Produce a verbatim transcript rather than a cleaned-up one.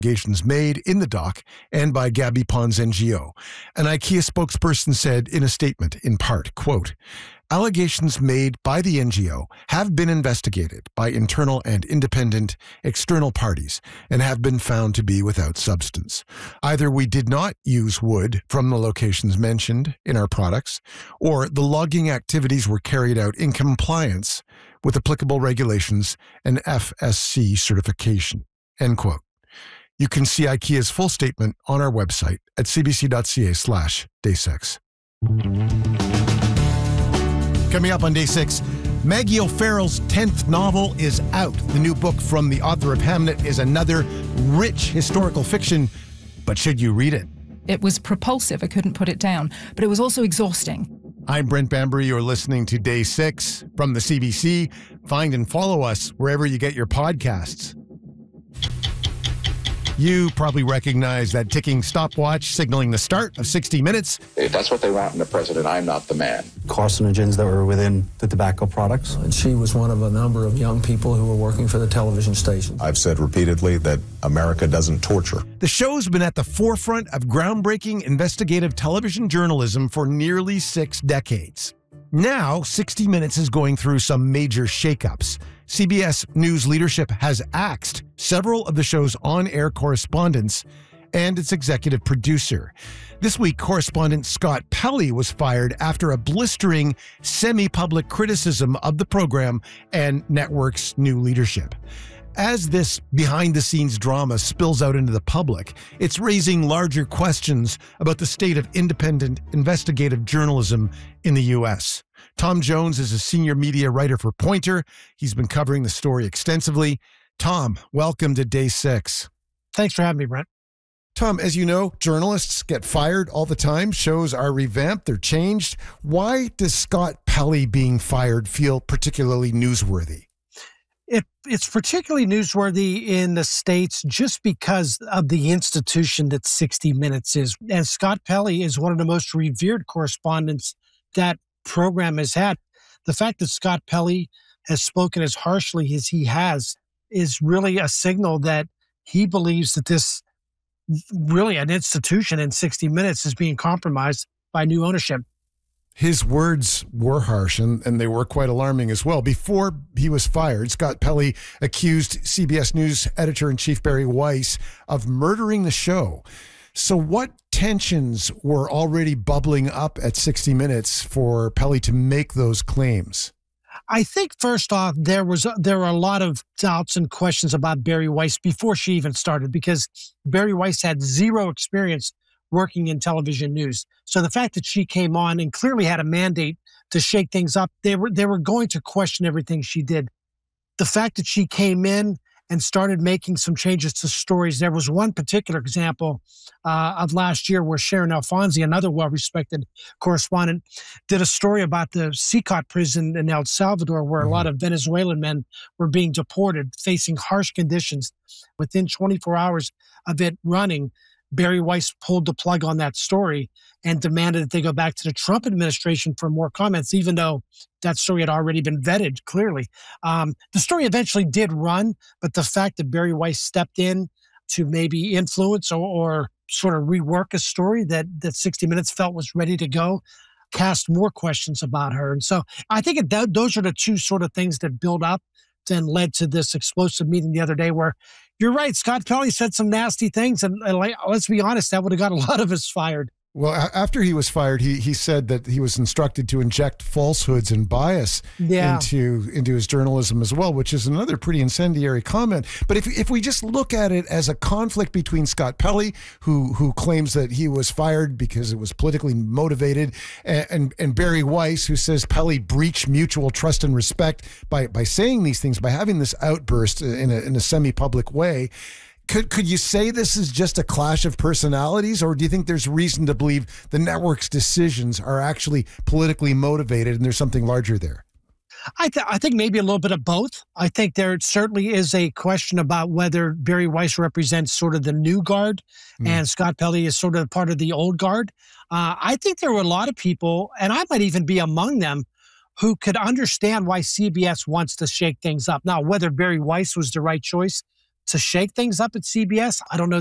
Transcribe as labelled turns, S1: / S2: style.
S1: allegations made in the doc and by Gabby Pons N G O. An IKEA spokesperson said in a statement, in part, quote, allegations made by the N G O have been investigated by internal and independent external parties and have been found to be without substance. Either we did not use wood from the locations mentioned in our products, or the logging activities were carried out in compliance with applicable regulations and F S C certification, end quote. You can see IKEA's full statement on our website at cbc.ca slash day six. Coming up on day six, Maggie O'Farrell's tenth novel is out. The new book from the author of Hamnet is another rich historical fiction, but should you read it?
S2: It was propulsive, I couldn't put it down, but it was also exhausting.
S1: I'm Brent Bambury. You're listening to Day six from the C B C. Find and follow us wherever you get your podcasts. You probably recognize that ticking stopwatch signaling the start of sixty minutes.
S3: If that's what they want in the president, I'm not the man.
S4: Carcinogens that were within the tobacco products.
S5: And she was one of a number of young people who were working for the television station.
S6: I've said repeatedly that America doesn't torture.
S1: The show's been at the forefront of groundbreaking investigative television journalism for nearly six decades. Now, sixty minutes is going through some major shakeups. C B S News leadership has axed several of the show's on-air correspondents and its executive producer. This week, correspondent Scott Pelley was fired after a blistering semi-public criticism of the program and network's new leadership. As this behind-the-scenes drama spills out into the public, it's raising larger questions about the state of independent investigative journalism in the U S. Tom Jones is a senior media writer for Poynter. He's been covering the story extensively. Tom, welcome to Day six.
S7: Thanks for having me, Brent.
S1: Tom, as you know, journalists get fired all the time. Shows are revamped, they're changed. Why does Scott Pelley being fired feel particularly newsworthy?
S7: It, it's particularly newsworthy in the States just because of the institution that sixty minutes is. And Scott Pelley is one of the most revered correspondents that program has had. The fact that Scott Pelley has spoken as harshly as he has is really a signal that he believes that this really an institution in sixty minutes is being compromised by new ownership.
S1: His words were harsh, and, and they were quite alarming as well. Before he was fired, Scott Pelley accused C B S News editor-in-chief Barry Weiss of murdering the show. So what tensions were already bubbling up at sixty minutes for Pelley to make those claims?
S7: I think first off, there was there were a lot of doubts and questions about Barry Weiss before she even started, because Barry Weiss had zero experience working in television news. So the fact that she came on and clearly had a mandate to shake things up, they were they were going to question everything she did. The fact that she came in and started making some changes to stories. There was one particular example uh, of last year where Sharon Alfonsi, another well-respected correspondent, did a story about the Sicat prison in El Salvador, where mm-hmm. a lot of Venezuelan men were being deported, facing harsh conditions. Within twenty-four hours of it running, Barry Weiss pulled the plug on that story and demanded that they go back to the Trump administration for more comments, even though that story had already been vetted, clearly. Um, the story eventually did run, but the fact that Barry Weiss stepped in to maybe influence or, or sort of rework a story that, that sixty minutes felt was ready to go cast more questions about her. And so I think it, those are the two sort of things that build up and led to this explosive meeting the other day where, you're right, Scott Pelley said some nasty things, and, and like, let's be honest, that would have got a lot of us fired.
S1: Well, a- after he was fired, he he said that he was instructed to inject falsehoods and bias
S7: yeah.
S1: into into his journalism as well, which is another pretty incendiary comment. But if if we just look at it as a conflict between Scott Pelley, who who claims that he was fired because it was politically motivated, and and, and Barry Weiss, who says Pelley breached mutual trust and respect by by saying these things, by having this outburst in a in a semi-public way. Could could you say this is just a clash of personalities, or do you think there's reason to believe the network's decisions are actually politically motivated and there's something larger there?
S7: I, th- I think maybe a little bit of both. I think there certainly is a question about whether Barry Weiss represents sort of the new guard mm. and Scott Pelley is sort of part of the old guard. Uh, I think there were a lot of people, and I might even be among them, who could understand why C B S wants to shake things up. Now, whether Barry Weiss was the right choice to shake things up at C B S. I don't know